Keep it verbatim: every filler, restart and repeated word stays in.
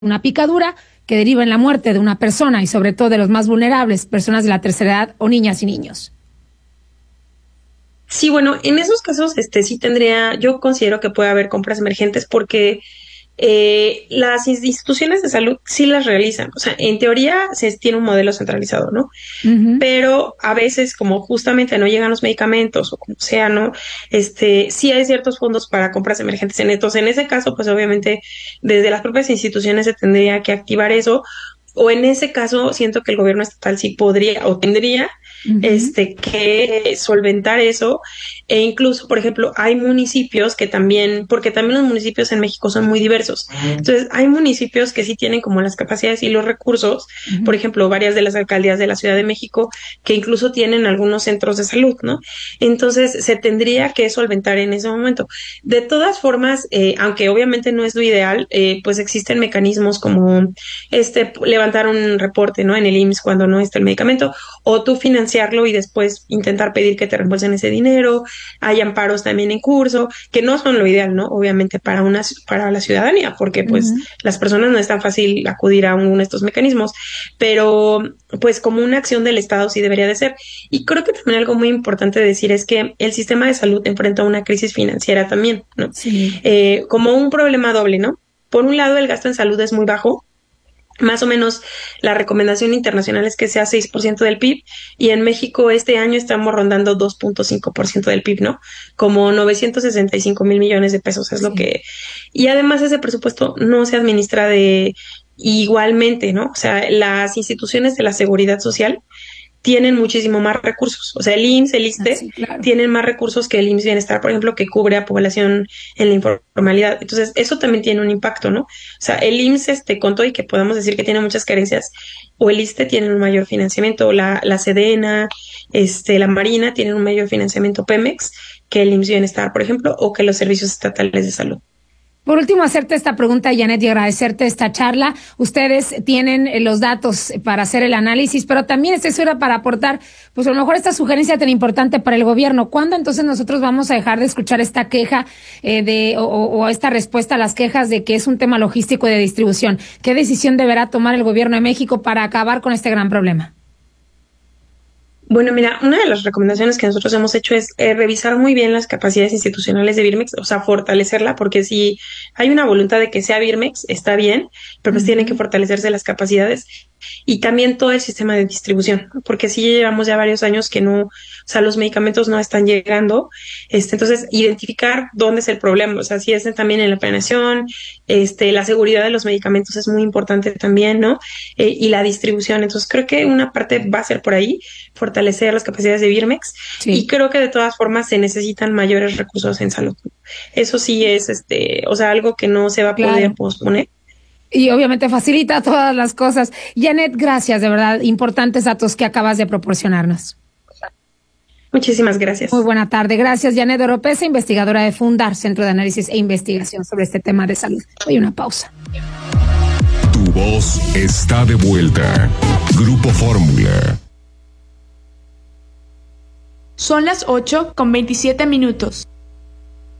una picadura que deriva en la muerte de una persona y sobre todo de los más vulnerables, personas de la tercera edad o niñas y niños. Sí, bueno, en esos casos, este, sí tendría, yo considero que puede haber compras emergentes porque eh, las instituciones de salud sí las realizan. O sea, en teoría se tiene un modelo centralizado, ¿no? Uh-huh. Pero a veces, como justamente no llegan los medicamentos o como sea, ¿no? Este, sí hay ciertos fondos para compras emergentes. Entonces, en ese caso, pues obviamente desde las propias instituciones se tendría que activar eso. O en ese caso, siento que el gobierno estatal sí podría o tendría Uh-huh. este que solventar eso. E incluso, por ejemplo, hay municipios que también, porque también los municipios en México son muy diversos. Entonces, hay municipios que sí tienen como las capacidades y los recursos, Uh-huh. por ejemplo, varias de las alcaldías de la Ciudad de México que incluso tienen algunos centros de salud, ¿no? Entonces, se tendría que solventar en ese momento. De todas formas, eh, aunque obviamente no es lo ideal, eh, pues existen mecanismos como este levantar un reporte, ¿no? En el I M S S cuando no está el medicamento, o tú financiarlo y después intentar pedir que te reembolsen ese dinero. Hay amparos también en curso, que no son lo ideal, ¿no? Obviamente para una para la ciudadanía, porque pues Uh-huh. las personas no es tan fácil acudir a uno de estos mecanismos, pero pues como una acción del Estado sí debería de ser. Y creo que también algo muy importante decir es que el sistema de salud enfrenta una crisis financiera también, ¿no? Sí. Eh, como un problema doble, ¿no? Por un lado, el gasto en salud es muy bajo. Más o menos la recomendación internacional es que sea seis por ciento del P I B y en México este año estamos rondando dos punto cinco por ciento del P I B, ¿no? Como novecientos sesenta y cinco mil millones de pesos es Sí. lo que... Y además ese presupuesto no se administra de igualmente, ¿no? O sea, las instituciones de la seguridad social tienen muchísimo más recursos. O sea, el I M S S, el Ah, ISSSTE, sí, claro. tienen más recursos que el I M S S Bienestar, por ejemplo, que cubre a población en la informalidad. Entonces, eso también tiene un impacto, ¿no? O sea, el I M S S, este, con todo y que podemos decir que tiene muchas carencias, o el ISSSTE tienen un mayor financiamiento, la, la Sedena, este, la Marina tienen un mayor financiamiento Pemex que el I M S S Bienestar, por ejemplo, o que los servicios estatales de salud. Por último, hacerte esta pregunta, Janet, y agradecerte esta charla. Ustedes tienen los datos para hacer el análisis, pero también estoy segura para aportar, pues a lo mejor esta sugerencia tan importante para el gobierno. ¿Cuándo entonces nosotros vamos a dejar de escuchar esta queja eh, de o, o esta respuesta a las quejas de que es un tema logístico y de distribución? ¿Qué decisión deberá tomar el gobierno de México para acabar con este gran problema? Bueno, mira, una de las recomendaciones que nosotros hemos hecho es eh, revisar muy bien las capacidades institucionales de Birmex, o sea, fortalecerla, porque si hay una voluntad de que sea Birmex, está bien, pero pues uh-huh. tienen que fortalecerse las capacidades y también todo el sistema de distribución, porque sí llevamos ya varios años que no, o sea, los medicamentos no están llegando, este, entonces identificar dónde es el problema, o sea, si es también en la planeación, este, la seguridad de los medicamentos es muy importante también, ¿no? Eh, y la distribución, entonces creo que una parte va a ser por ahí, fortalecer las capacidades de Birmex, sí. Y creo que de todas formas se necesitan mayores recursos en salud. Eso sí es, este, o sea, algo que no se va a poder claro. posponer. Y obviamente facilita todas las cosas. Janet, gracias, de verdad, importantes datos que acabas de proporcionarnos. Muchísimas gracias. Muy buena tarde. Gracias, Janet Oropesa, investigadora de Fundar, Centro de Análisis e Investigación sobre este tema de salud. Voy a una pausa. Tu voz está de vuelta. Grupo Fórmula. Son las ocho con veintisiete minutos.